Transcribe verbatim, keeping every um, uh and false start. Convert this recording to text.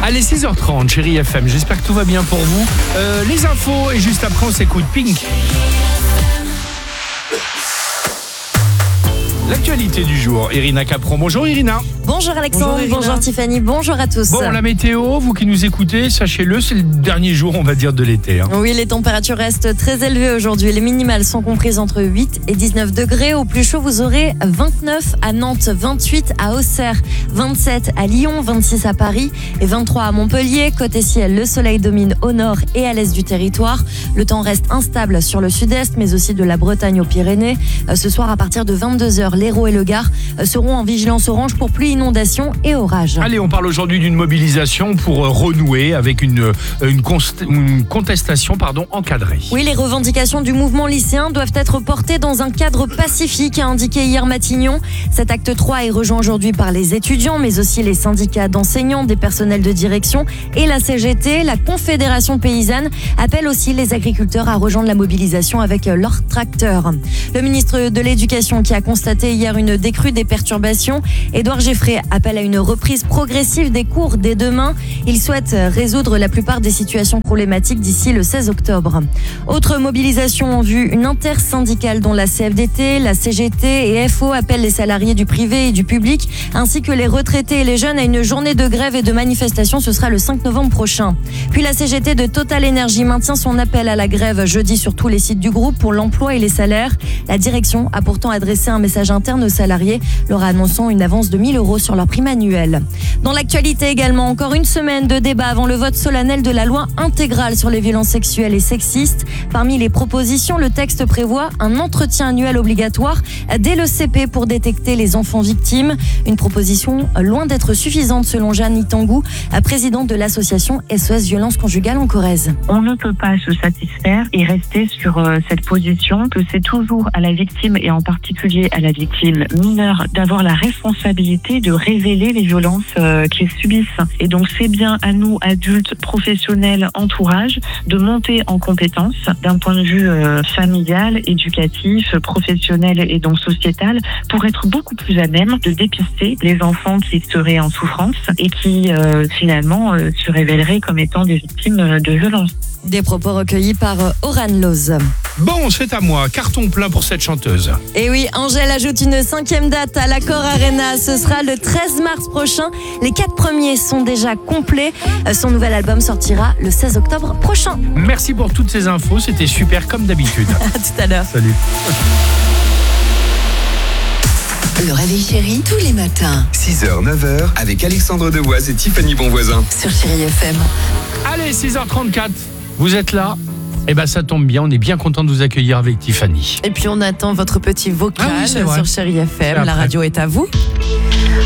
Allez, six heures trente, chérie F M, j'espère que tout va bien pour vous. Euh, les infos, et juste après, on s'écoute Pink. L'actualité du jour, Irina Capron. Bonjour Irina. Bonjour Alexandre, bonjour, bonjour Tiffany, bonjour à tous. Bon, la météo, vous qui nous écoutez, sachez-le, c'est le dernier jour, on va dire, de l'été. Hein. Oui, les températures restent très élevées aujourd'hui. Les minimales sont comprises entre huit et dix-neuf degrés. Au plus chaud, vous aurez vingt-neuf à Nantes, vingt-huit à Auxerre, vingt-sept à Lyon, vingt-six à Paris et vingt-trois à Montpellier. Côté ciel, le soleil domine au nord et à l'est du territoire. Le temps reste instable sur le sud-est, mais aussi de la Bretagne aux Pyrénées. Ce soir, à partir de vingt-deux heures, l'Hérault et le Gard seront en vigilance orange pour pluie, inondation et orage. Allez, on parle aujourd'hui d'une mobilisation pour renouer avec une, une, const, une contestation pardon, encadrée. Oui, les revendications du mouvement lycéen doivent être portées dans un cadre pacifique, a indiqué hier Matignon. Cet acte trois est rejoint aujourd'hui par les étudiants, mais aussi les syndicats d'enseignants, des personnels de direction et la C G T. La Confédération paysanne appelle aussi les agriculteurs à rejoindre la mobilisation avec leurs tracteurs. Le ministre de l'Éducation, qui a constaté hier une décrue des perturbations, Édouard Geffray appelle à une reprise progressive des cours dès demain. Il souhaite résoudre la plupart des situations problématiques d'ici le seize octobre. Autre mobilisation en vue, une intersyndicale dont la C F D T, la C G T et F O appellent les salariés du privé et du public, ainsi que les retraités et les jeunes à une journée de grève et de manifestation. Ce sera le cinq novembre prochain. Puis la C G T de Total Energy maintient son appel à la grève jeudi sur tous les sites du groupe pour l'emploi et les salaires. La direction a pourtant adressé un message interne aux salariés, leur annonçant une avance de mille euros sur leur prime annuelle. Dans l'actualité également, encore une semaine de débat avant le vote solennel de la loi intégrale sur les violences sexuelles et sexistes. Parmi les propositions, le texte prévoit un entretien annuel obligatoire dès le C P pour détecter les enfants victimes. Une proposition loin d'être suffisante selon Jeanne Itangou, présidente de l'association S O S Violence Conjugale en Corrèze. On ne peut pas se satisfaire et rester sur euh, cette position que c'est toujours à la victime et en particulier à la victime mineure d'avoir la responsabilité de révéler les violences euh, qu'ils subissent. Et donc c'est bien à nous, adultes, professionnels, entourage, de monter en compétence d'un point de vue euh, familial, éducatif, professionnel et donc sociétal pour être beaucoup plus à même de dépister les enfants qui seraient en souffrance et qui euh, finalement euh, se révéleraient comme étant des victimes de violences. Des propos recueillis par Oran Loz. Bon, c'est à moi. Carton plein pour cette chanteuse. Et oui, Angèle ajoute une cinquième date à l'Accor Arena. Ce sera le treize mars prochain. Les quatre premiers sont déjà complets. Son nouvel album sortira le seize octobre prochain. Merci pour toutes ces infos. C'était super comme d'habitude. À tout à l'heure. Salut. Le réveil chéri, tous les matins. six heures neuf heures avec Alexandre Devoise et Tiffany Bonvoisin. Sur Chéri F M. Allez, six heures trente-quatre. Vous êtes là? Eh ben ça tombe bien, on est bien content de vous accueillir avec Tiffany. Et puis on attend votre petit vocal Ah oui, c'est vrai. sur Chéri F M. C'est La après. radio est à vous.